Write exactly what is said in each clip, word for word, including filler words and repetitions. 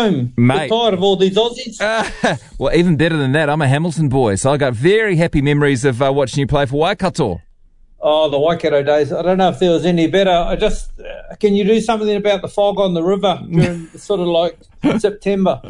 home. Mate. You're tired of all these Aussies? Uh, well, even better than that, I'm a Hamilton boy, so I got very happy memories of uh, watching you play for Waikato. Oh, the Waikato days. I don't know if there was any better. I just, uh, can you do something about the fog on the river during sort of like September?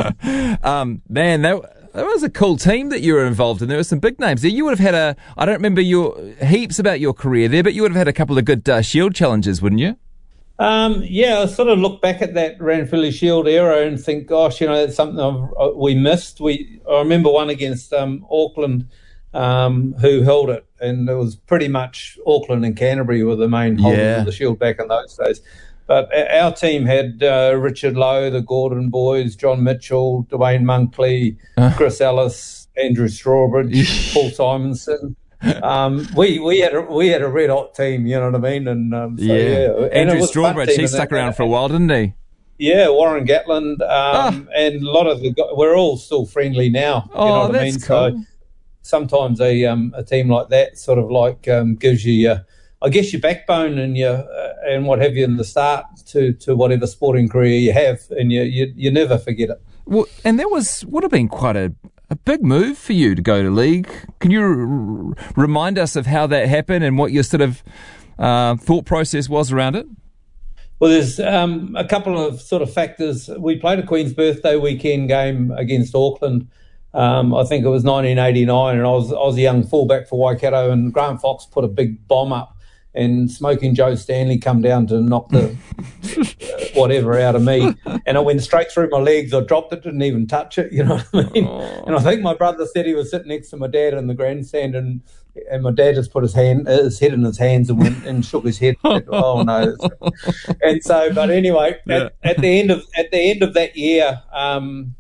um, man, that, that was a cool team that you were involved in. There were some big names there. You would have had a, I don't remember your heaps about your career there, but you would have had a couple of good uh, Shield challenges, wouldn't you? Um, yeah, I sort of look back at that Ranfurly Shield era and think, gosh, you know, that's something I've, we missed. We I remember one against um, Auckland, um, who held it, and it was pretty much Auckland and Canterbury were the main holders yeah. of the Shield back in those days. But our team had uh, Richard Lowe, the Gordon boys, John Mitchell, Dwayne Monkley, uh. Chris Ellis, Andrew Strawbridge, Paul Simonson. Um, we we had a, we had a red hot team, you know what I mean? And um, so, yeah, yeah. And Andrew Strawbridge, he stuck around for a while, didn't he? Yeah, Warren Gatland, um, oh. and a lot of the guys, we're all still friendly now. Oh, you know what that's I mean? cool. So sometimes a um, a team like that sort of like um, gives you, uh, I guess, your backbone and your uh, and what have you in the start to, to whatever sporting career you have, and you you, you never forget it. Well, and that was would have been quite a. A big move for you to go to league. Can you r- remind us of how that happened and what your sort of uh, thought process was around it? Well, there's um, a couple of sort of factors. We played a Queen's Birthday weekend game against Auckland. Um, I think it was nineteen eighty-nine, and I was I was a young fullback for Waikato, and Grant Fox put a big bomb up, and Smoking Joe Stanley come down to knock the whatever out of me, and it went straight through my legs. I dropped it, didn't even touch it, you know what I mean? Oh. And I think my brother said he was sitting next to my dad in the grandstand, and and my dad just put his hand, his head in his hands and went and shook his head. Oh no! And so, but anyway, yeah. at, at the end of at the end of that year, um,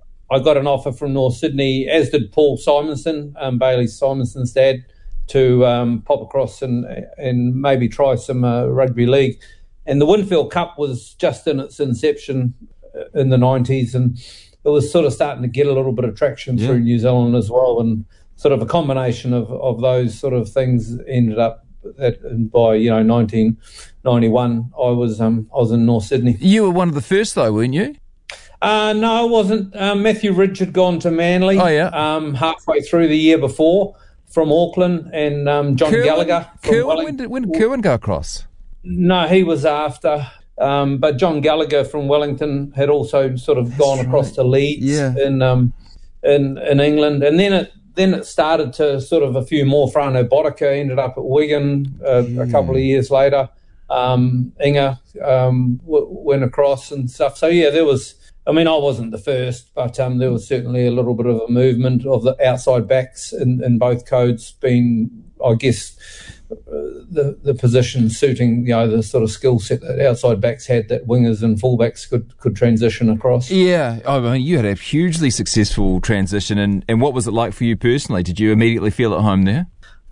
I got an offer from North Sydney, as did Paul Simonson, um, Bailey Simonson's dad, to um, pop across and and maybe try some uh, rugby league. And the Winfield Cup was just in its inception in the nineties, and it was sort of starting to get a little bit of traction yeah. through New Zealand as well. And sort of a combination of, of those sort of things ended up that by, you know, nineteen ninety-one, I was um I was in North Sydney. You were one of the first though, weren't you? Uh, no, I wasn't. Um, Matthew Ridge had gone to Manly. Oh, yeah. Um, halfway through the year before from Auckland, and um, John Kerwin, Gallagher. From Kerwin, Welling- when did, when did Kerwin go across? No, he was after. Um, but John Gallagher from Wellington had also sort of That's gone right. across to Leeds yeah. in um in in England, and then it then it started to sort of a few more. Frano Boddicker ended up at Wigan uh, mm. a couple of years later. Um, Inga um, w- went across and stuff. So yeah, there was. I mean, I wasn't the first, but um, there was certainly a little bit of a movement of the outside backs in, in both codes being, I guess, uh, the the position suiting, you know, the sort of skill set that outside backs had that wingers and fullbacks could, could transition across. Yeah, I mean, you had a hugely successful transition, and, and what was it like for you personally? Did you immediately feel at home there?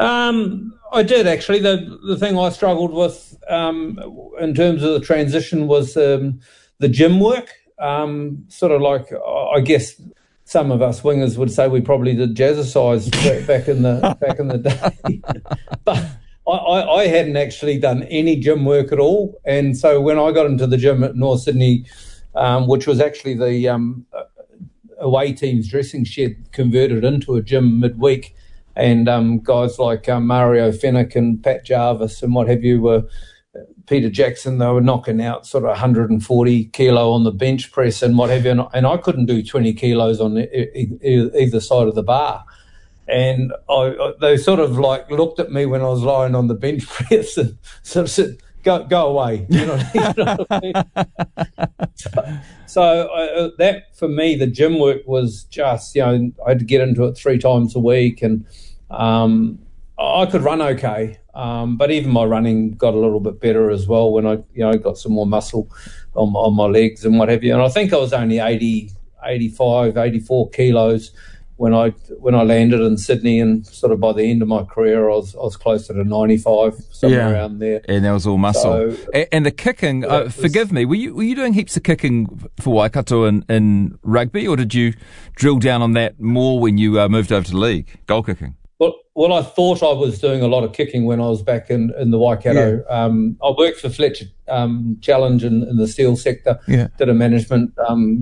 Um, I did, actually. The the thing I struggled with um, in terms of the transition was um, the gym work. Um, sort of like, I guess some of us wingers would say we probably did jazzercise back in the back in the day, but I, I, I hadn't actually done any gym work at all. And so when I got into the gym at North Sydney, um, which was actually the um, away team's dressing shed converted into a gym midweek, and um, guys like um, Mario Fennick and Pat Jarvis and what have you were. Peter Jackson, they were knocking out sort of one hundred forty kilo on the bench press and what have you, and, and I couldn't do twenty kilos on e- e- either side of the bar. And I, I, they sort of like looked at me when I was lying on the bench press and sort of said, "Go, go away." You know, you know what I mean? So, so uh, that for me, the gym work was just, you know, I had to get into it three times a week, and um, I could run okay. Um, but even my running got a little bit better as well when I, you know, got some more muscle on, on my legs and what have you. And I think I was only eighty, eighty-five, eighty-four kilos when I when I landed in Sydney, and sort of by the end of my career, I was I was closer to ninety-five, somewhere yeah. around there. And that was all muscle. So, and, and the kicking, uh, was, forgive me, were you were you doing heaps of kicking for Waikato in, in rugby, or did you drill down on that more when you uh, moved over to league, goal kicking? Well, well, I thought I was doing a lot of kicking when I was back in, in the Waikato. Yeah. Um, I worked for Fletcher um, Challenge in, in the steel sector, yeah. did a management um,